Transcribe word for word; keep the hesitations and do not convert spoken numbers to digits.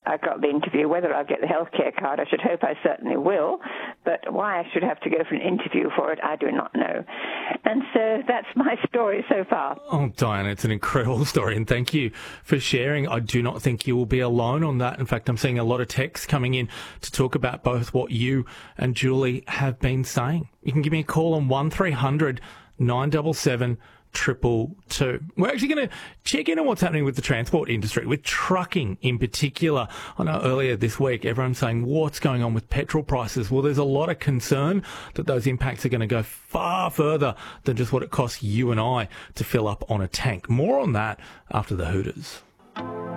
I got the interview. Whether I'll get the healthcare card, I should hope I certainly will. But why I should have to go for an interview for it, I do not know. And so that's my story so far. Oh, Diana, it's an incredible story, and thank you for sharing. I do not think you will be alone on that. In fact, I'm seeing a lot of texts coming in to talk about both what you and Julie have been saying. You can give me a call on one three hundred nine seven seven triple two. We're actually going to check in on what's happening with the transport industry, with trucking in particular. I know earlier this week everyone's saying what's going on with petrol prices. Well, there's a lot of concern that those impacts are going to go far further than just what it costs you and I to fill up on a tank. More on that after the Hooters.